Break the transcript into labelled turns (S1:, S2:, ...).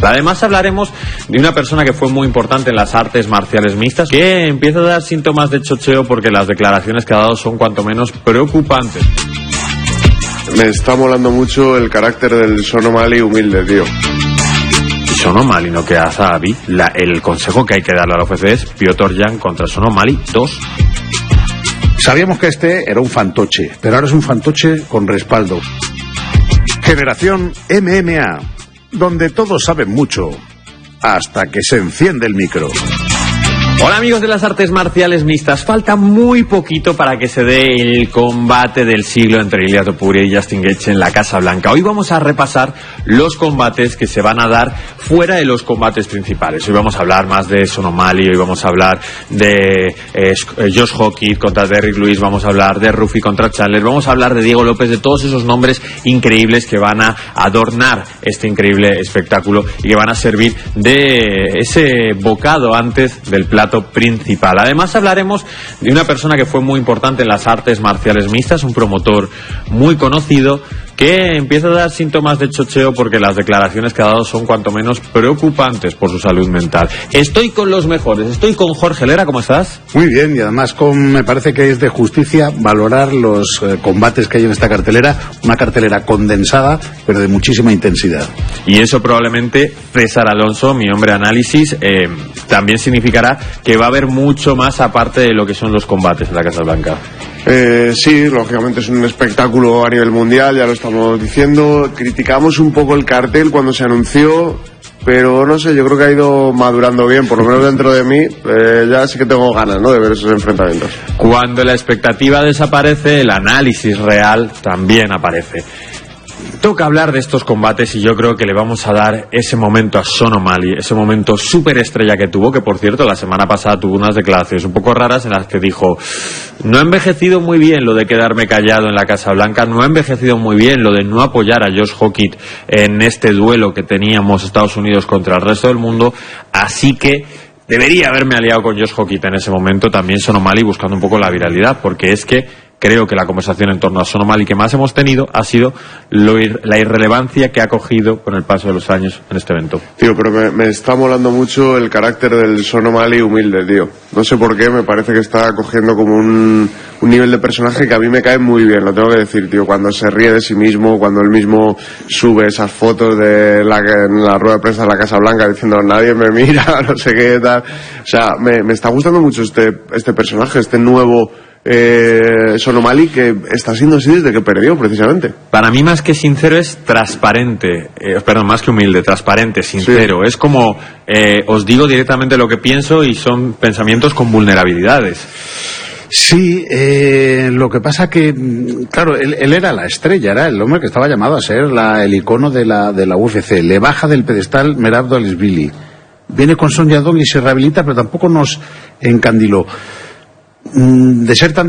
S1: Además hablaremos de una persona que fue muy importante en las artes marciales mixtas, que empieza a dar síntomas de chocheo porque las declaraciones que ha dado son cuanto menos preocupantes.
S2: Me está molando mucho el carácter del Sean O'Malley humilde, tío.
S1: Y Sean O'Malley no queda Zahavi. El consejo que hay que darle a la UFC es Piotr Jan contra Sean O'Malley 2.
S3: Sabíamos que este era un fantoche, pero ahora es un fantoche con respaldo. Generación MMA, donde todos saben mucho, hasta que se enciende el micro.
S1: Hola amigos de las artes marciales mixtas, falta muy poquito para que se dé el combate del siglo entre Ilia Topuria y Justin Gaethje en la Casa Blanca. Hoy vamos a repasar los combates que se van a dar fuera de los combates principales. Hoy vamos a hablar más de Sean O'Malley, hoy vamos a hablar de Josh Hockett contra Derrick Lewis, vamos a hablar de Rufi contra Chandler, vamos a hablar de Diego López, de todos esos nombres increíbles que van a adornar este increíble espectáculo y que van a servir de ese bocado antes del plato principal. Además hablaremos de una persona que fue muy importante en las artes marciales mixtas, un promotor muy conocido que empieza a dar síntomas de chocheo porque las declaraciones que ha dado son cuanto menos preocupantes por su salud mental. Estoy con los mejores, estoy con Jorge Lera, ¿cómo estás?
S3: Muy bien, y además me parece que es de justicia valorar los combates que hay en esta cartelera, una cartelera condensada, pero de muchísima intensidad.
S1: Y eso probablemente, César Alonso, mi hombre análisis, también significará que va a haber mucho más aparte de lo que son los combates en la Casa Blanca.
S2: Sí, lógicamente es un espectáculo a nivel mundial, ya lo estamos diciendo. Criticamos un poco el cartel cuando se anunció, pero no sé, yo creo que ha ido madurando bien, por lo menos dentro de mí. Ya sí que tengo ganas, ¿no?, de ver esos enfrentamientos.
S1: Cuando la expectativa desaparece, el análisis real también aparece. Toca hablar de estos combates y yo creo que le vamos a dar ese momento a Sean O'Malley, ese momento superestrella que tuvo, que por cierto la semana pasada tuvo unas declaraciones un poco raras en las que dijo: no ha envejecido muy bien lo de quedarme callado en la Casa Blanca, no ha envejecido muy bien lo de no apoyar a Josh Hockett en este duelo que teníamos Estados Unidos contra el resto del mundo, así que debería haberme aliado con Josh Hockett en ese momento. También Sean O'Malley buscando un poco la viralidad, porque es que creo que la conversación en torno a Sean O'Malley que más hemos tenido ha sido la irrelevancia que ha cogido con el paso de los años en este evento.
S2: Tío, pero me está molando mucho el carácter del Sean O'Malley humilde, tío. No sé por qué, me parece que está cogiendo como un nivel de personaje que a mí me cae muy bien, lo tengo que decir, tío. Cuando se ríe de sí mismo, cuando él mismo sube esas fotos en la rueda de prensa de la Casa Blanca diciendo nadie me mira, no sé qué tal. O sea, me está gustando mucho este personaje, este nuevo Sean O'Malley, que está siendo así desde que perdió, precisamente.
S1: Para mí, más que sincero, es transparente, más que humilde, transparente, sincero. Sí. Es como os digo directamente lo que pienso y son pensamientos con vulnerabilidades.
S3: Sí, lo que pasa que, claro, él era la estrella, era el hombre que estaba llamado a ser el icono de la UFC. Le baja del pedestal Merab Dvalishvili, viene con Son Yadong y se rehabilita, pero tampoco nos encandiló. De ser tan